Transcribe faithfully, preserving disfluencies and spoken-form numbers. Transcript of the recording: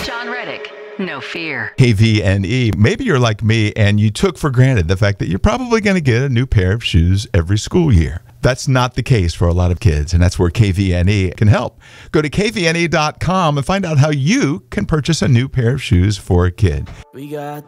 John Reddick, no fear. K V N E. Maybe you're like me and you took for granted the fact that you're probably going to get a new pair of shoes every school year. That's not the case for a lot of kids, and that's where K V N E can help. Go to K V N E dot com and find out how you can purchase a new pair of shoes for a kid. We got